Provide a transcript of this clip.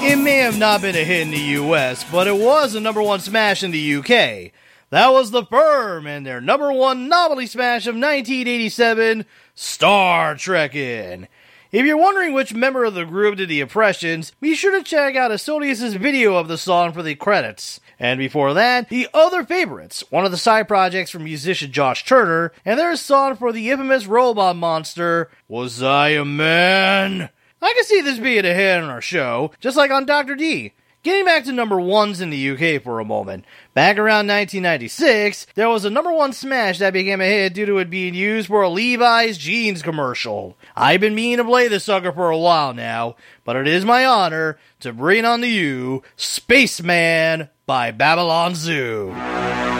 It may have not been a hit in the US, but it was a number one smash in the UK. That was The Firm and their number one novelty smash of 1987, Star Trekkin'. If you're wondering which member of the group did the impressions, be sure to check out Asodius' video of the song for the credits. And before that, the Other Favorites, one of the side projects from musician Josh Turner, and their song for the infamous robot monster, Was I a Man? I can see this being a hit on our show, just like on Dr. D. Getting back to number ones in the UK for a moment. Back around 1996, there was a number one smash that became a hit due to it being used for a Levi's jeans commercial. I've been meaning to play this sucker for a while now, but it is my honor to bring on to you Spaceman by Babylon Zoo.